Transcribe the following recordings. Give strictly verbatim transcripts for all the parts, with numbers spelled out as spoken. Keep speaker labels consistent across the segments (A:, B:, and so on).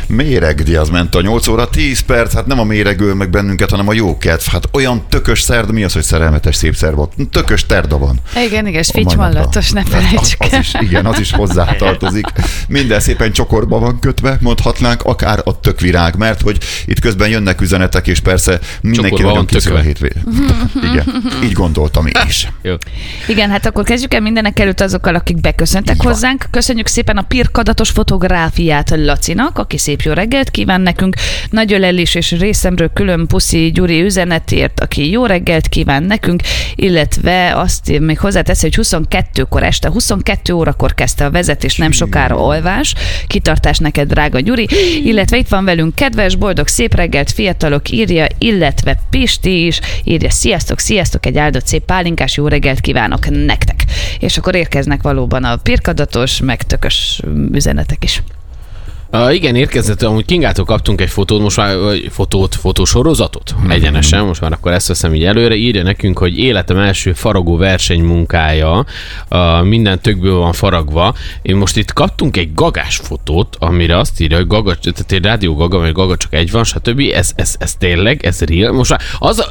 A: Méregdi, az ment a nyolc óra tíz perc, hát nem a méregül meg bennünket, hanem a jókedv. Hát olyan tökös szerda, mi az, hogy szerelmetes szép szer volt? Tökös terda van.
B: Igen, igen, és fitymallatos, ne felejtsük
A: el. Az is, igen, az is hozzátartozik. Minden szépen csokorba van kötve, mondhatnánk, akár a tökvirág, mert hogy itt közben jönnek üzenetek, és persze mindenki nagyon készül a hétvég. Igen, így gondoltam én is.
C: Jó.
B: Igen, hát akkor kezdjük el mindenek előtt azokkal, akik beköszöntek hozzánk. Köszönjük szépen a pirkadatos fotográfiát Lacinak, aki szép jó reggelt kíván nekünk. Nagy ölelés és részemről külön puszi Gyuri üzenetért, aki jó reggelt kíván nekünk, illetve azt még hozzáteszi, hogy huszonkettőkor este, huszonkettő órakor kezdte a vezetés, nem sokára alvás. Kitartás neked, drága Gyuri. Illetve itt van velünk kedves, boldog, szép reggelt, fiatalok, írja, illetve Pisti is írja, sziasztok, sziasztok, egy áldott szép pálinkás jó reggelt kívánok nektek. És akkor érkeznek valóban a pirkadatos, meg tökös üzenetek is.
C: Uh, igen, érkezett, amúgy Kingától kaptunk egy fotót, most már fotót, fotósorozatot mm-hmm. egyenesen, most már akkor ezt veszem így előre, írja nekünk, hogy életem első faragó versenymunkája, uh, minden tökből van faragva. Én most itt kaptunk egy gagás fotót, amire azt írja, hogy gaga, tehát egy rádió gaga, vagy gaga csak egy van, stb. Ez, ez, ez tényleg, ez real. Most már az a,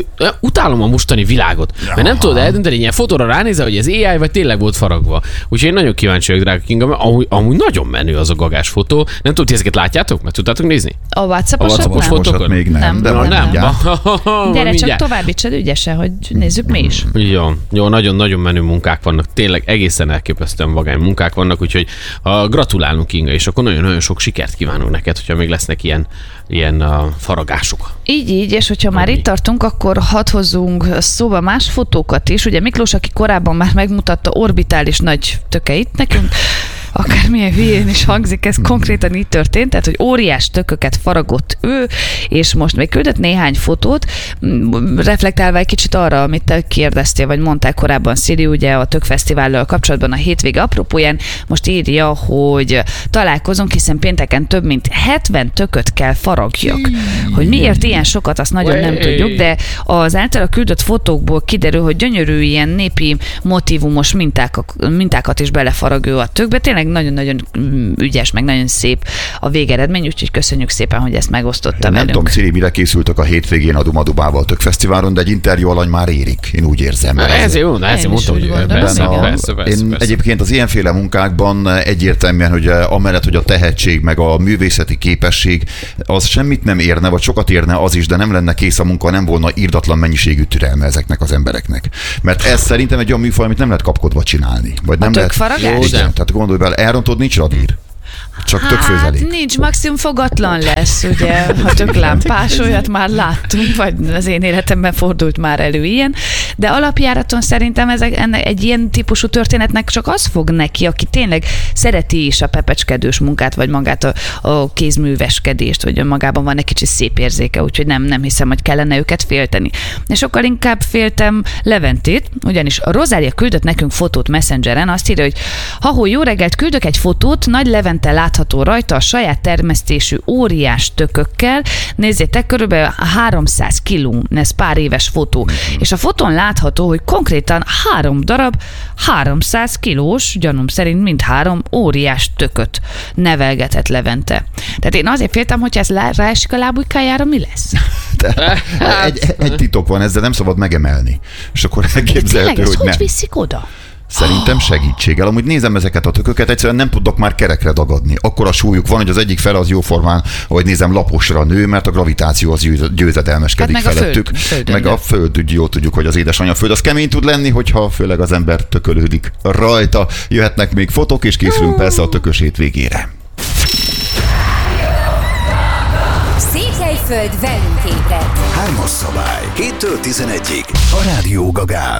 C: utálom a mostani világot, ja. Mert nem tudod eldönteni, ilyen fotóra ránézel, hogy ez á i, vagy tényleg volt faragva. Úgyhogy én nagyon kíváncsi vagyok, drága Kinga, mert amúgy, amúgy nagyon menő az a gagás fotó. Nem tudod, hogy ezeket látjátok? Mert tudtátok nézni?
B: A WhatsApp-osat
A: fotókon? Még nem,
B: nem,
A: de
B: nem.
A: nem.
B: nem. Gyere, csak továbbítsad ügyesen, hogy nézzük mi is.
C: Jó, jó, nagyon-nagyon menő munkák vannak. Tényleg egészen elképesztően vagány munkák vannak, úgyhogy uh, gratulálunk, Inga, és akkor nagyon-nagyon sok sikert kívánunk neked, hogyha még lesznek ilyen, ilyen uh, faragások.
B: Így, így, és hogyha már itt tartunk, akkor hadd hozzunk szóba más fotókat is. Ugye Miklós, aki korábban már megmutatta orbitális nagy tökeit nekünk, akármilyen hülyén is hangzik, ez konkrétan így történt, tehát, hogy óriás tököket faragott ő, és most még küldött néhány fotót, reflektálva egy kicsit arra, amit te kérdeztél, vagy mondtál korábban, Szili, ugye a Tökfesztivállal kapcsolatban a hétvége apropóján, most írja, hogy találkozunk, hiszen pénteken több mint hetven tököt kell faragjak. Hogy miért ilyen sokat, azt nagyon nem tudjuk, de az általa küldött fotókból kiderül, hogy gyönyörű ilyen népi motívumos mintákat, mintákat is belefarag ő a tökbe. Tényleg nagyon-nagyon ügyes, meg nagyon szép a végeredmény, úgyhogy köszönjük szépen, hogy ezt megosztotta velünk.
A: Nem tudom, Ciri, mire készültek a hétvégén a Dumadubával Tökfesztiválon, de egy interjú alany már érik. Én úgy érzem.
C: Ez, ez jó, na ezért mondtam, hogy
B: gondolom,
C: persze,
B: a,
C: persze, persze,
A: Én
C: persze.
A: egyébként az ilyenféle munkákban egyértelműen, hogy amellett, hogy a tehetség, meg a művészeti képesség, az semmit nem érne, vagy sokat érne az is, de nem lenne kész a munka, nem volna irdatlan mennyiségű türelme ezeknek az embereknek. Mert ez szerintem egy olyan műfaj, amit nem lehet kapkodva csinálni. Vagy nem
B: a tökfaragás?
A: Lehet,
C: Jó,
A: igen, tehát gondolj bele, elrontod, nincs radír. Csak tök főzelék.
B: Hát nincs, maximum fogatlan lesz, ugye, ha tök lámpás, olyat már láttunk, vagy az én életemben fordult már elő ilyen, de alapjáraton szerintem ezek, ennek, egy ilyen típusú történetnek csak az fog neki, aki tényleg szereti is a pepecskedős munkát, vagy magát a, a kézműveskedést, vagy magában van egy kicsit szép érzéke, úgyhogy nem, nem hiszem, hogy kellene őket félteni. És sokkal inkább féltem Leventét, ugyanis a Rozália küldött nekünk fotót Messengeren, azt írja, hogy ha jó reggelt, küldök egy fotót, Nagy Levente látható rajta a saját termesztésű óriás tökökkel. Nézzétek, körülbelül háromszáz kiló, ez pár éves fotó. Mm-hmm. És a fotón látható, hogy konkrétan három darab, háromszáz kilós, gyanúm szerint mindhárom óriás tököt nevelgetett Levente. Tehát én azért féltem, hogy ez ráesik a lábujkájára, mi lesz?
A: De egy, egy titok van, ezzel nem szabad megemelni. És akkor elképzelhető, hogy
B: hogy
A: nem.
B: viszik oda?
A: Szerintem segítséggel. Amúgy nézem ezeket a tököket, egyszerűen nem tudok már kerekre dagadni. Akkor a súlyuk van, hogy az egyik fele az jóformán, ahogy nézem, laposra nő, mert a gravitáció az győzedelmeskedik
B: hát meg
A: felettük.
B: A föld,
A: meg a föld, úgy jól tudjuk, hogy az édesanyja föld az kemény tud lenni, hogyha főleg az ember tökölődik rajta. Jöhetnek még fotók, és készülünk persze a tökös hétvégére.
D: Székelyföld velünk ébred.
E: Hármas szabály. héttől tizenegyig a Rádió Gagán.